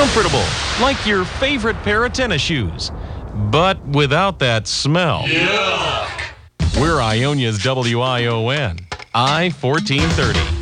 Comfortable, like your favorite pair of tennis shoes, but without that smell. Yuck! We're Ionia's WION, I-1430.